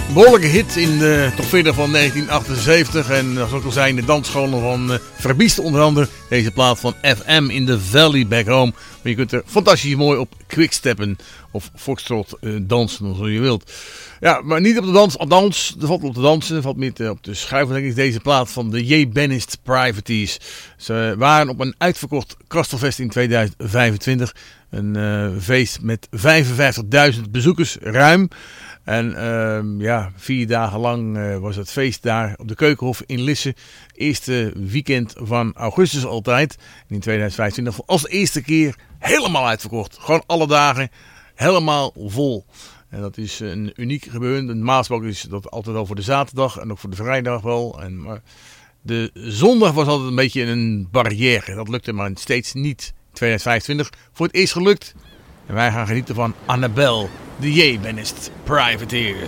behoorlijke hit in de top 40 van 1978. En zoals ik al zei, in de dansscholen van Verbiest onder andere. Deze plaat van FM in the Valley Back Home. Maar je kunt er fantastisch mooi op quicksteppen of foxtrot dansen, zoals je wilt. Ja, maar niet op de dans. Althans, er valt op te dansen. Er valt meer op te schuiven. Denk ik deze plaat van de J. Bennist Privateers. Ze waren op een uitverkocht Kastelfest in 2025. Een feest met 55.000 bezoekers, ruim. En 4 dagen lang was het feest daar op de Keukenhof in Lisse. Eerste weekend van augustus altijd. En in 2025 als eerste keer helemaal uitverkocht. Gewoon alle dagen helemaal vol. En dat is een uniek gebeuren. De Maasbak is dat altijd al voor de zaterdag en ook voor de vrijdag wel. Maar de zondag was altijd een beetje een barrière. Dat lukte maar steeds niet. 2025 voor het eerst gelukt. En wij gaan genieten van Annabel, de J. Bennist Privateers.